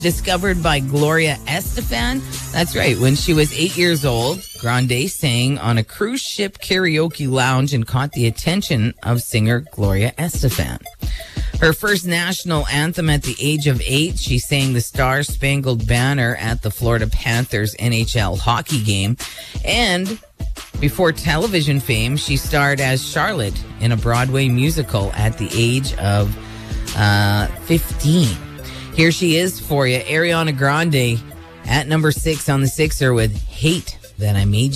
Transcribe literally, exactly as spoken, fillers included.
Discovered by Gloria Estefan. That's right. When she was eight years old, Grande sang on a cruise ship karaoke lounge and caught the attention of singer Gloria Estefan. Her first national anthem at the age of eight, she sang the Star Spangled Banner at the Florida Panthers N H L hockey game. And before television fame, she starred as Charlotte in a Broadway musical at the age of uh, fifteen. Here she is for you, Ariana Grande at number six on the Sixer with Hate That I Made You.